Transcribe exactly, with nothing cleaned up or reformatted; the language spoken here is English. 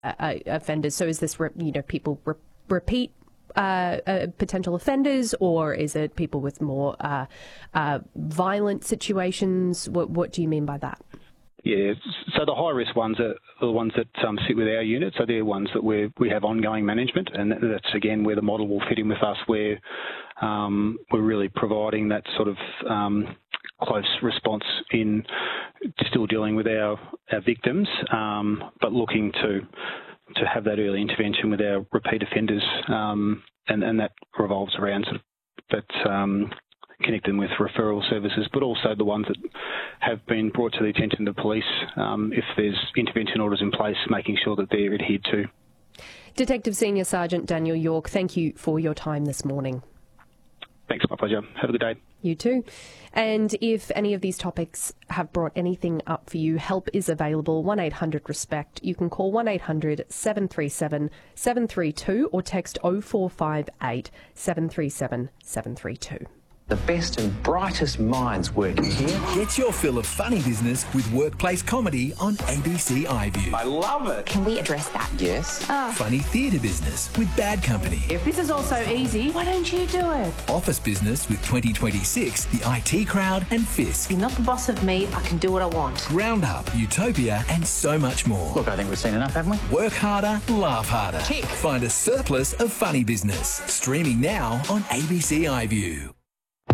uh, offenders. So is this, re- you know, people re- repeat uh, uh, potential offenders, or is it people with more uh, uh, violent situations? What, what do you mean by that? Yeah, so the high-risk ones are the ones that um, sit with our unit. So they're ones that we we have ongoing management, and that's, again, where the model will fit in with us, where um, we're really providing that sort of um, close response in still dealing with our, our victims, um, but looking to to have that early intervention with our repeat offenders, um, and, and that revolves around sort of that um, connecting with referral services, but also the ones that have been brought to the attention of the police, um, if there's intervention orders in place, making sure that they're adhered to. Detective Senior Sergeant Daniel York, thank you for your time this morning. Thanks, my pleasure. Have a good day. You too. And if any of these topics have brought anything up for you, help is available, one eight hundred RESPECT. You can call one eight hundred seven three seven seven three two or text oh four five eight seven three seven seven three two. The best and brightest minds working here. Get your fill of funny business with workplace comedy on A B C iView. I love it. Can we address that? Yes. Oh. Funny theatre business with Bad Company. If this is all so easy, why don't you do it? Office business with twenty twenty-six, the I T Crowd and Fisk. You're not the boss of me, I can do what I want. Round Up, Utopia and so much more. Look, I think we've seen enough, haven't we? Work harder, laugh harder. Tick. Find a surplus of funny business. Streaming now on A B C iView.